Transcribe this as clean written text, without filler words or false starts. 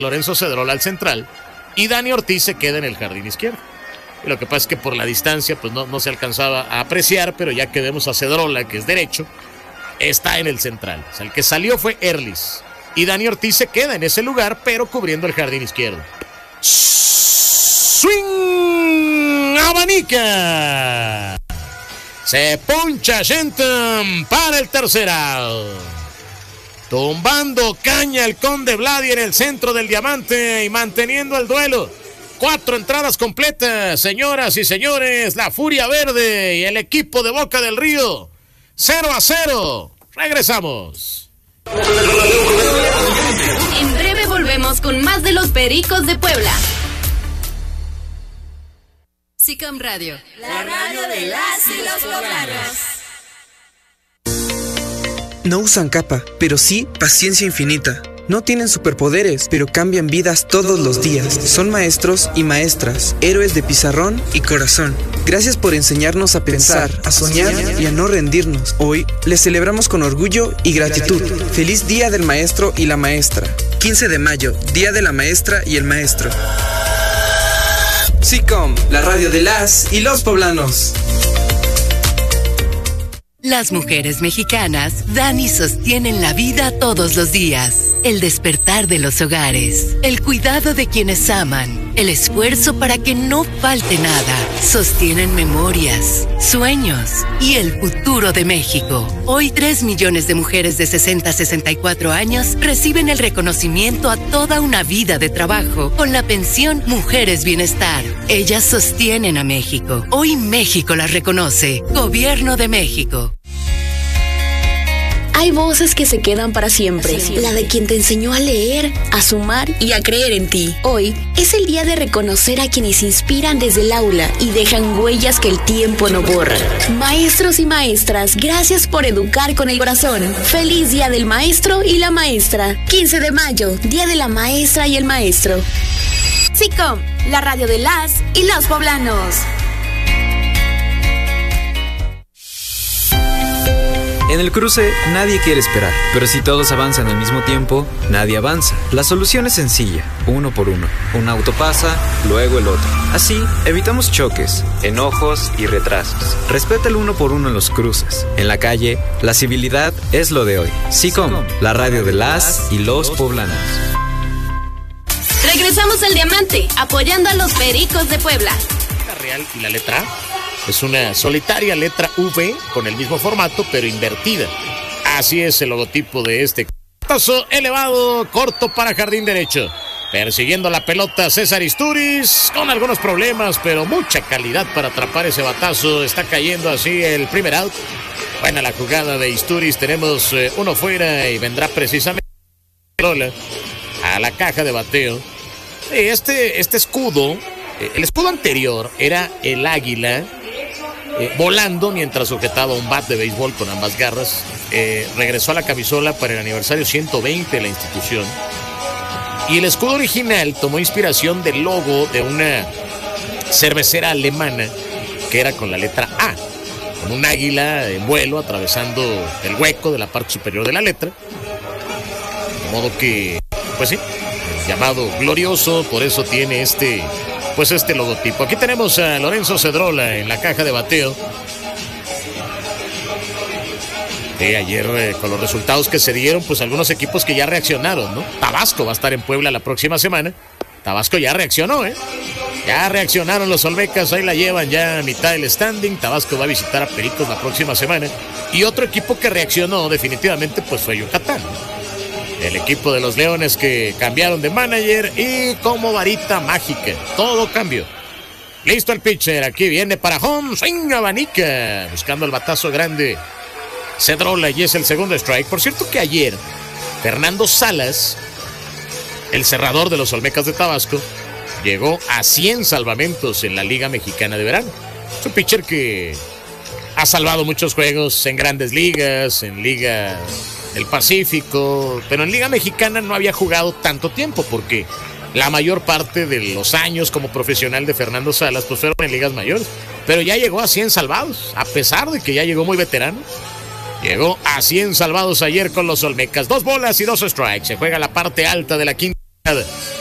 Lorenzo Cedrola al central y Dani Ortiz se queda en el jardín izquierdo. Y lo que pasa es que por la distancia pues no se alcanzaba a apreciar, pero ya que vemos a Cedrola, que es derecho, está en el central. O sea, el que salió fue Erlis. Y Dani Ortiz se queda en ese lugar, pero cubriendo el jardín izquierdo. ¡Swing! ¡Abanica! Se poncha Shenton para el tercer out. Tumbando caña el Conde Vladi en el centro del diamante y manteniendo el duelo. 4 entradas completas, señoras y señores. La Furia Verde y el equipo de Boca del Río. 0-0. Regresamos. En breve volvemos con más de los Pericos de Puebla. SICAM Radio, la radio de las y los poblanos. No usan capa, pero sí paciencia infinita. No tienen superpoderes, pero cambian vidas todos los días. Son maestros y maestras, héroes de pizarrón y corazón. Gracias por enseñarnos a pensar, a soñar y a no rendirnos. Hoy les celebramos con orgullo y gratitud. Feliz Día del Maestro y la Maestra. 15 de mayo, Día de la Maestra y el Maestro. SICOM, la radio de las y los poblanos. Las mujeres mexicanas dan y sostienen la vida todos los días. El despertar de los hogares, el cuidado de quienes aman, el esfuerzo para que no falte nada. Sostienen memorias, sueños y el futuro de México. Hoy 3 millones de mujeres de 60 a 64 años reciben el reconocimiento a toda una vida de trabajo con la pensión Mujeres Bienestar. Ellas sostienen a México. Hoy México las reconoce. Gobierno de México. Hay voces que se quedan para siempre. La de quien te enseñó a leer, a sumar y a creer en ti. Hoy es el día de reconocer a quienes inspiran desde el aula y dejan huellas que el tiempo no borra. Maestros y maestras, gracias por educar con el corazón. Feliz Día del Maestro y la Maestra. 15 de mayo, Día de la Maestra y el Maestro. SICOM, la radio de las y los poblanos. En el cruce, nadie quiere esperar, pero si todos avanzan al mismo tiempo, nadie avanza. La solución es sencilla, uno por uno. Un auto pasa, luego el otro. Así, evitamos choques, enojos y retrasos. Respeta el uno por uno en los cruces. En la calle, la civilidad es lo de hoy. SICOM, la radio de las y los poblanos. Regresamos al Diamante, apoyando a los Pericos de Puebla. La real y la letra A. Es una solitaria letra V con el mismo formato, pero invertida. Así es el logotipo de este paso elevado, corto para jardín derecho. Persiguiendo la pelota César Isturiz, con algunos problemas, pero mucha calidad para atrapar ese batazo. Está cayendo así el primer out. Buena la jugada de Isturiz. Tenemos uno fuera y vendrá precisamente a la caja de bateo. Este escudo, el escudo anterior era el águila volando mientras sujetaba un bat de béisbol con ambas garras. Regresó a la camisola para el aniversario 120 de la institución. Y el escudo original tomó inspiración del logo de una cervecera alemana que era con la letra A, con un águila en vuelo atravesando el hueco de la parte superior de la letra. De modo que, pues sí, llamado glorioso, por eso tiene este logotipo. Aquí tenemos a Lorenzo Cedrola en la caja de bateo. Ayer con los resultados que se dieron, pues algunos equipos que ya reaccionaron, ¿no? Tabasco va a estar en Puebla la próxima semana. Tabasco ya reaccionó, Ya reaccionaron los olmecas, ahí la llevan ya a mitad del standing. Tabasco va a visitar a Pericos la próxima semana. Y otro equipo que reaccionó definitivamente pues fue Yucatán. El equipo de los Leones que cambiaron de manager y como varita mágica, todo cambió. Listo el pitcher, aquí viene para home, swing abanica, buscando el batazo grande Cedrola y es el segundo strike. Por cierto que ayer Fernando Salas, el cerrador de los Olmecas de Tabasco, llegó a 100 salvamentos en la Liga Mexicana de Verano. Es un pitcher que ha salvado muchos juegos en grandes ligas, en Liga del Pacífico, pero en Liga Mexicana no había jugado tanto tiempo porque la mayor parte de los años como profesional de Fernando Salas pues fueron en ligas mayores, pero ya llegó a 100 salvados, a pesar de que ya llegó muy veterano. Llegó a 100 salvados ayer con los Olmecas. 2 bolas y 2 strikes. Se juega la parte alta de la quinta. universidad.